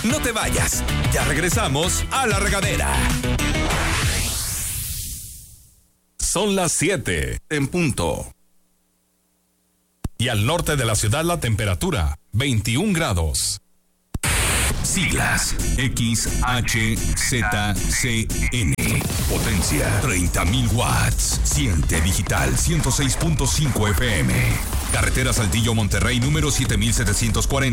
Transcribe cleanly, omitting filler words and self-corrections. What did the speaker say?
No te vayas. Ya regresamos a La Regadera. Son las 7 en punto. Y al norte de la ciudad la temperatura, 21 grados. Siglas XHZCN. Potencia 30.000 watts. Siente digital 106.5 FM. Carretera Saltillo Monterrey número 7740